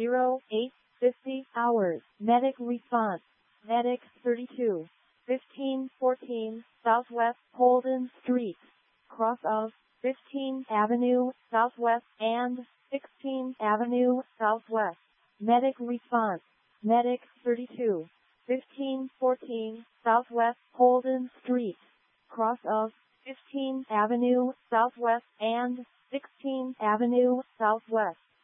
0850 hours. Medic response. Medic 32. 1514 Southwest Holden Street. Cross of 15th Avenue Southwest and 16th Avenue Southwest. Medic response. Medic 32. 1514 Southwest Holden Street. Cross of 15th Avenue Southwest and 16th Avenue Southwest.